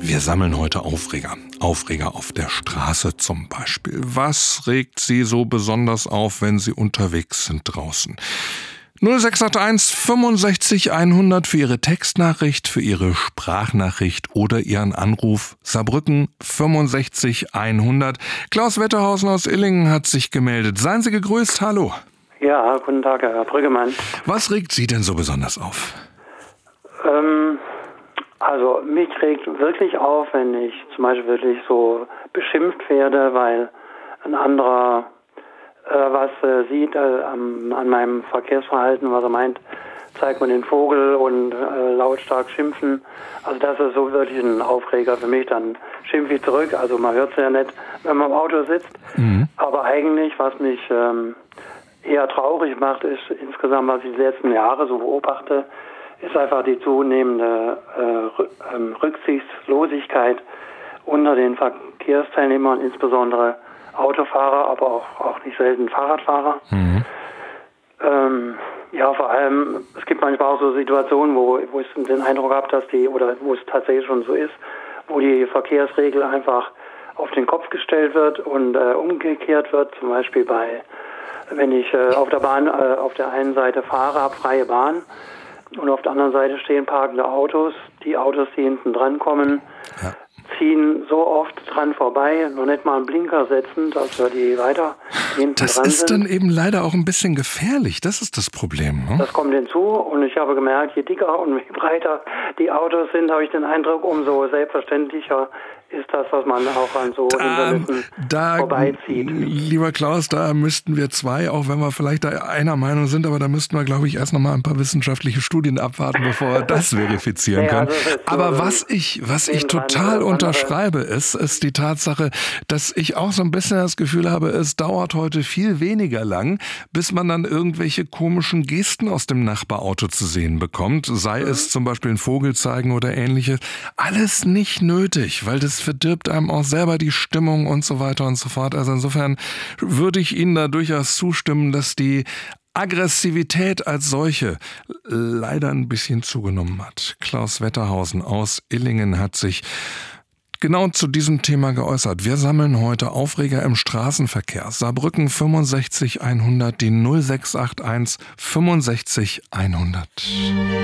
Wir sammeln heute Aufreger. Aufreger auf der Straße zum Beispiel. Was regt Sie so besonders auf, wenn Sie unterwegs sind draußen? 0681 65 100 für Ihre Textnachricht, für Ihre Sprachnachricht oder Ihren Anruf. Saarbrücken 65 100. Klaus Wetterhausen aus Illingen hat sich gemeldet. Seien Sie gegrüßt, hallo. Ja, guten Tag, Herr Brüggemann. Was regt Sie denn so besonders auf? Also mich regt wirklich auf, wenn ich zum Beispiel wirklich so beschimpft werde, weil ein anderer was sieht an meinem Verkehrsverhalten, was er meint, zeigt man den Vogel und lautstark schimpfen. Also das ist so wirklich ein Aufreger für mich. Dann schimpfe ich zurück. Also man hört es ja nicht, wenn man im Auto sitzt. Mhm. Aber eigentlich, was mich eher traurig macht, ist insgesamt, was ich die letzten Jahre so beobachte, ist einfach die zunehmende Rücksichtslosigkeit unter den Verkehrsteilnehmern, insbesondere Autofahrer, aber auch nicht selten Fahrradfahrer. Mhm. Ja, vor allem, es gibt manchmal auch so Situationen, wo ich den Eindruck habe, oder wo es tatsächlich schon so ist, wo die Verkehrsregel einfach auf den Kopf gestellt wird und umgekehrt wird. Zum Beispiel wenn ich auf der Bahn auf der einen Seite fahre, habe freie Bahn und auf der anderen Seite stehen parkende Autos. Die Autos, die hinten dran kommen, ziehen so oft dran vorbei, noch nicht mal einen Blinker setzen, dass wir die weiter hinten das dran sind. Das ist dann eben leider auch ein bisschen gefährlich, das ist das Problem. Ne? Das kommt hinzu und ich habe gemerkt, je dicker und je breiter die Autos sind, habe ich den Eindruck, umso selbstverständlicher ist das, was man auch an so Hindernissen vorbeizieht. Lieber Klaus, da müssten wir zwei, auch wenn wir vielleicht da einer Meinung sind, aber da müssten wir, glaube ich, erst noch mal ein paar wissenschaftliche Studien abwarten, bevor wir das verifizieren können. Also aber was ich total unterschreibe, ist die Tatsache, dass ich auch so ein bisschen das Gefühl habe, es dauert heute viel weniger lang, bis man dann irgendwelche komischen Gesten aus dem Nachbarauto zu sehen bekommt, sei es zum Beispiel ein Vogel zeigen oder ähnliches. Alles nicht nötig, weil das verdirbt einem auch selber die Stimmung und so weiter und so fort. Also insofern würde ich Ihnen da durchaus zustimmen, dass die Aggressivität als solche leider ein bisschen zugenommen hat. Klaus Wetterhausen aus Illingen hat sich genau zu diesem Thema geäußert. Wir sammeln heute Aufreger im Straßenverkehr. Saarbrücken 65 100, die 0681 65 100.